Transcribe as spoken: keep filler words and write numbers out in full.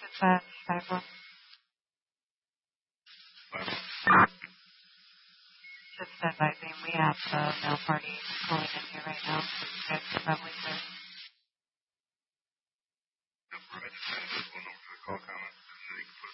Five, five one. Just advising, we have the mail party calling in here right now. So you guys can probably clear. Yep, we're going to send this one over to the call comment.